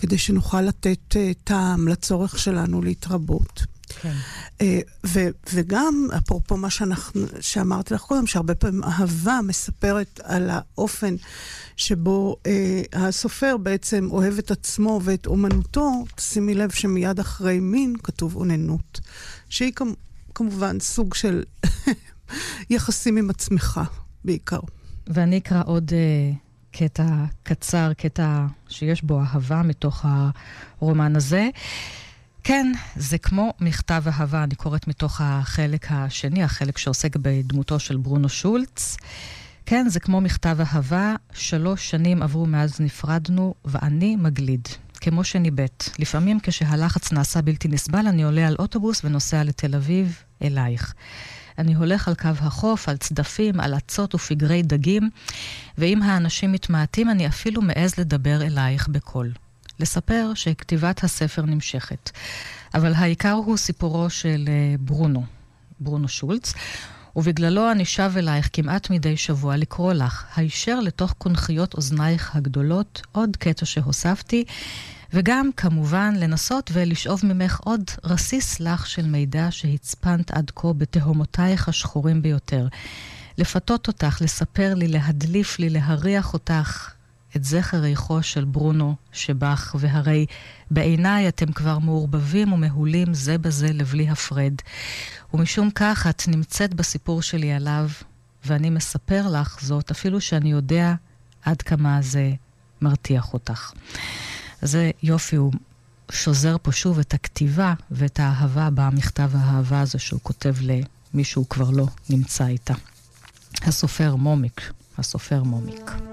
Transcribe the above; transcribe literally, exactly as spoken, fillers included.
כדי שנוכל לתת טעם לצורך שלנו להתרבות. כן. ו- וגם, אפרופו מה שאנחנו, שאמרתי לך קודם, שהרבה פעמים אהבה מספרת על האופן שבו אה, הסופר בעצם אוהב את עצמו ואת אומנותו, שימי לב שמיד אחרי מין כתוב אוננות, שהיא כמ- כמובן סוג של יחסים עם עצמך בעיקר. ואני אקרא עוד uh, קטע קצר, קטע שיש בו אהבה מתוך הרומן הזה. כן, זה כמו מכתב אהבה, אני קוראת מתוך החלק השני, החלק שעוסק בדמותו של ברונו שולץ. כן, זה כמו מכתב אהבה, שלוש שנים עברו מאז נפרדנו, ואני מגליד, כמו שניבט. לפעמים כשהלחץ נעשה בלתי נסבל, אני עולה על אוטובוס ונוסע לתל אביב אלייך. אני הולך על קו החוף, על צדפים, על עצות ופגרי דגים, ואם האנשים מתמעטים, אני אפילו מעז לדבר אלייך בקול. לספר שכתיבת הספר נמשכת. אבל העיקר הוא סיפורו של ברונו, ברונו שולץ, ובגללו אני שב אלייך כמעט מדי שבוע לקרוא לך, הישר לתוך קונכיות אוזנייך הגדולות, עוד קטע שהוספתי, וגם כמובן לנסות ולשאוב ממך עוד רסיס לך של מידע שהצפנת עד כה בתהומותייך השחורים ביותר. לפתות אותך, לספר לי, להדליף לי, להריח אותך, את זכר ריחו של ברונו שבך, והרי בעיניי אתם כבר מעורבבים ומהולים זה בזה לבלי הפרד. ומשום כך את נמצאת בסיפור שלי עליו, ואני מספר לך זאת, אפילו שאני יודע עד כמה זה מרתיח אותך. זה יופי, הוא שוזר פה שוב את הכתיבה ואת האהבה במכתב האהבה הזה שהוא כותב למי שהוא כבר לא נמצא איתה. הסופר מומיק, הסופר מומיק.